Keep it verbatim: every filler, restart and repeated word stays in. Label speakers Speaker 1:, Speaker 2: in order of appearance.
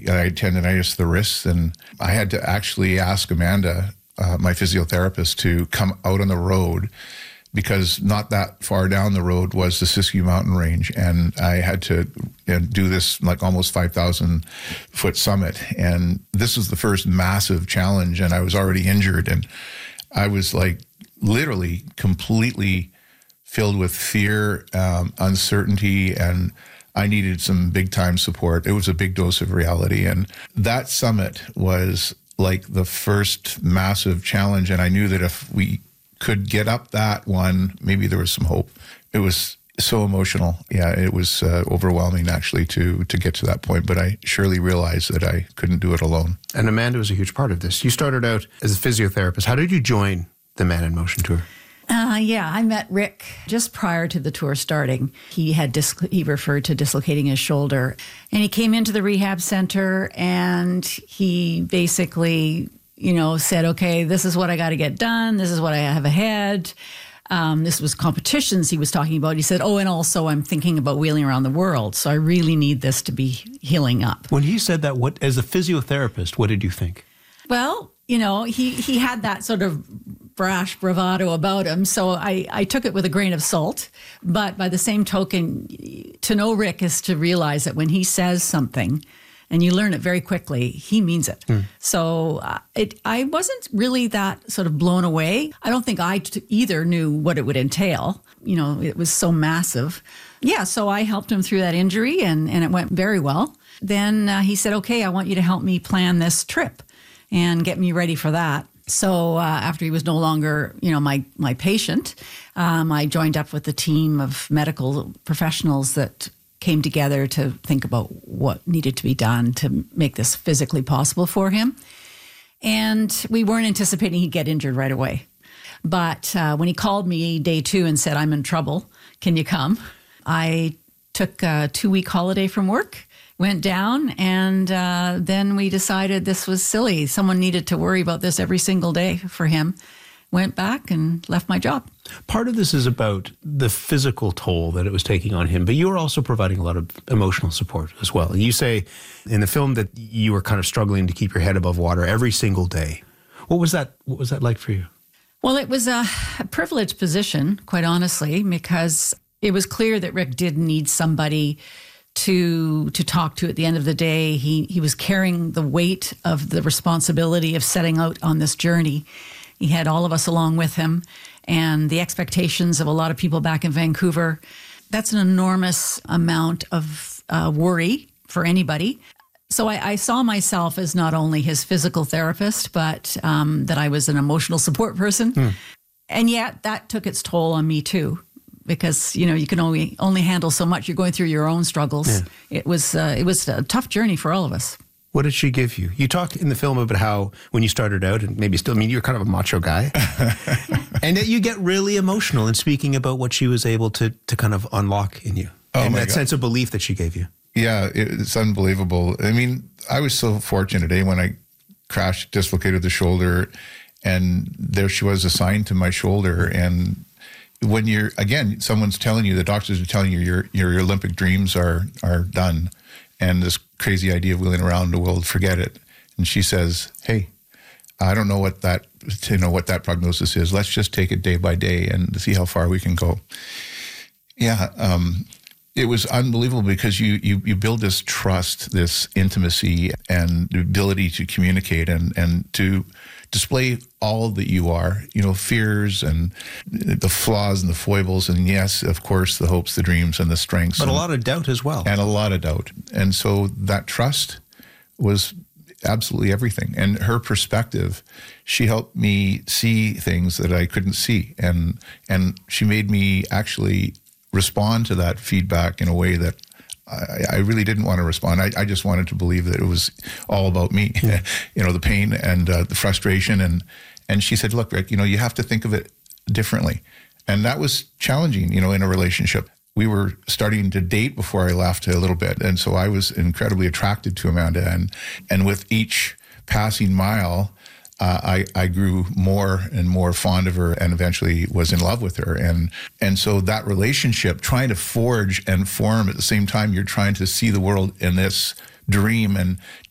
Speaker 1: I had tendonitis of the wrists, and I had to actually ask Amanda, uh, my physiotherapist, to come out on the road, because not that far down the road was the Siskiyou Mountain Range, and I had to you know, do this like almost five thousand foot summit, and this was the first massive challenge, and I was already injured, and I was like literally completely filled with fear, um, uncertainty, and I needed some big time support. It was a big dose of reality, and that summit was like the first massive challenge, and I knew that if we could get up that one, maybe there was some hope. It was so emotional. Yeah, it was uh, overwhelming actually to to get to that point, but I surely realized that I couldn't do it alone.
Speaker 2: And Amanda was a huge part of this. You started out as a physiotherapist. How did you join the Man in Motion tour?
Speaker 3: Uh, yeah, I met Rick just prior to the tour starting. He had dis- he referred to dislocating his shoulder, and he came into the rehab center, and he basically, you know, said, okay, this is what I got to get done. This is what I have ahead. Um, this was competitions he was talking about. He said, oh, and also I'm thinking about wheeling around the world. So I really need this to be healing up.
Speaker 2: When he said that, what, as a physiotherapist, what did you think?
Speaker 3: Well, you know, he, he had that sort of brash bravado about him. So I, I took it with a grain of salt. But by the same token, to know Rick is to realize that when he says something, and you learn it very quickly, he means it. Mm. So uh, it, I wasn't really that sort of blown away. I don't think I t- either knew what it would entail. You know, it was so massive. Yeah, so I helped him through that injury, and, and it went very well. Then uh, he said, okay, I want you to help me plan this trip and get me ready for that. So uh, after he was no longer, you know, my, my patient, um, I joined up with a team of medical professionals that came together to think about what needed to be done to make this physically possible for him. And we weren't anticipating he'd get injured right away. But uh, when he called me day two and said, I'm in trouble, can you come? I took a two-week holiday from work, went down, and uh, then we decided this was silly. Someone needed to worry about this every single day for him. Went back and left my job.
Speaker 2: Part of this is about the physical toll that it was taking on him, but you were also providing a lot of emotional support as well. You say in the film that you were kind of struggling to keep your head above water every single day. What was that? What was that like for you?
Speaker 3: Well, it was a privileged position, quite honestly, because it was clear that Rick did need somebody to to talk to at the end of the day. He he was carrying the weight of the responsibility of setting out on this journey. He had all of us along with him, and the expectations of a lot of people back in Vancouver. That's an enormous amount of uh, worry for anybody. So I, I saw myself as not only his physical therapist, but um, that I was an emotional support person. Mm. And yet that took its toll on me too, because, you know, you can only only handle so much. You're going through your own struggles. Yeah. It was uh, it was a tough journey for all of us.
Speaker 2: What did she give you? You talk in the film about how when you started out, and maybe still, I mean, you're kind of a macho guy, and that you get really emotional in speaking about what she was able to to kind of unlock in you, oh and that God. sense of belief that she gave you.
Speaker 1: Yeah, it's unbelievable. I mean, I was so fortunate, eh, when I crashed, dislocated the shoulder, and there she was assigned to my shoulder. And when you're, again, someone's telling you, the doctors are telling you your your Olympic dreams are are done, and this crazy idea of wheeling around the world, forget it. And she says, hey, I don't know what that, you know, what that prognosis is. Let's just take it day by day and see how far we can go. Yeah, um, it was unbelievable because you, you you build this trust, this intimacy, and the ability to communicate and, and to display all that you are, you know, fears and the flaws and the foibles, and yes, of course, the hopes, the dreams, and the strengths.
Speaker 2: But
Speaker 1: and,
Speaker 2: a lot of doubt as well.
Speaker 1: And a lot of doubt. And so that trust was absolutely everything. And her perspective, she helped me see things that I couldn't see. And and she made me actually respond to that feedback in a way that I, I really didn't want to respond. I, I just wanted to believe that it was all about me, yeah. you know, the pain and uh, the frustration. And, and she said, look, Rick, you know, you have to think of it differently. And that was challenging, you know, in a relationship. We were starting to date before I left a little bit. And so I was incredibly attracted to Amanda. And, and with each passing mile, Uh, I, I grew more and more fond of her and eventually was in love with her. And and so that relationship, trying to forge and form at the same time, you're trying to see the world in this dream and